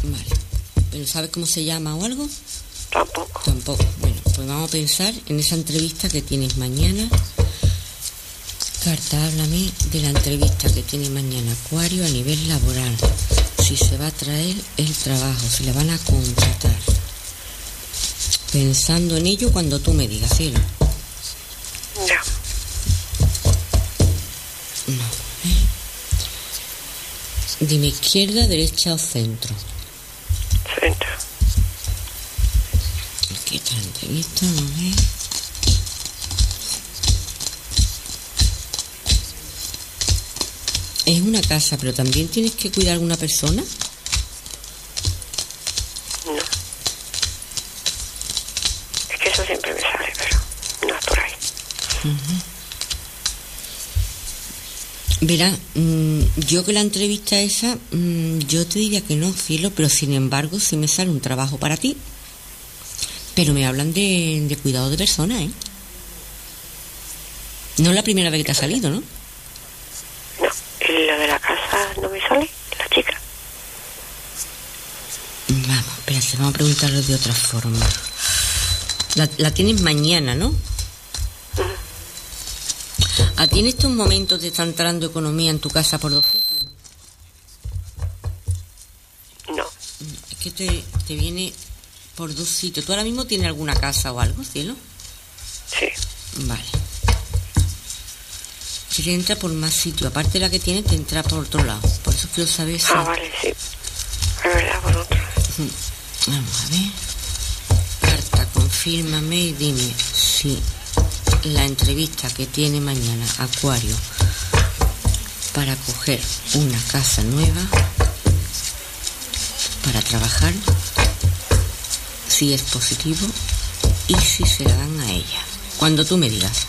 Vale. ¿Pero sabes cómo se llama o algo? Tampoco. Tampoco. Bueno, pues vamos a pensar en esa entrevista que tienes mañana. Carta, háblame de la entrevista que tiene mañana Acuario a nivel laboral. Si se va a traer el trabajo, si le van a contratar. Pensando en ello cuando tú me digas, cielo. Ya. No. Dime, izquierda, derecha o centro. Centro. Aquí está la entrevista, a ver. Es una casa, pero también tienes que cuidar a alguna persona. No. Es que eso siempre me sale, pero no es por ahí. Verá, yo que la entrevista esa, yo te diría que no, cielo, pero sin embargo si me sale un trabajo para ti. Pero me hablan de cuidado de personas, ¿eh? No es la primera vez que te ha salido, ¿no? No. ¿Y lo de la casa no me sale? La chica. Vamos, espérate, vamos a preguntarlo de otra forma. La tienes mañana, ¿no? ¿A ti en estos momentos te está entrando economía en tu casa por 2 sitios? No. Es que te viene por 2 sitios. ¿Tú ahora mismo tienes alguna casa o algo, cielo? Sí. Vale. Si te entra por más sitios, aparte de la que tienes, te entra por otro lado. Por eso quiero saber si... Vale, sí. Es verdad, por otro. Vamos a ver. Carta, confírmame y dime si la entrevista que tiene mañana Acuario para coger una casa nueva para trabajar, si es positivo y si se la dan a ella. Cuando tú me digas.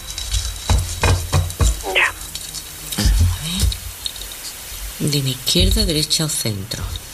Ya. Vamos a ver. Dime izquierda, derecha o centro.